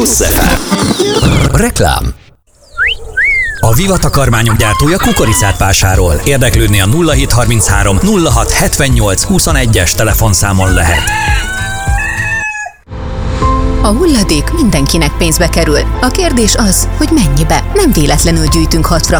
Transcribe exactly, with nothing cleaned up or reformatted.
Plusz ef em. Reklám. A Viva takarmányok gyártója kukoricát vásárol. Érdeklődni a nulla hét harminchárom nulla hat hetvennyolc huszonegyes telefonszámon lehet. A hulladék mindenkinek pénzbe kerül. A kérdés az, hogy mennyibe. Nem véletlenül gyűjtünk hat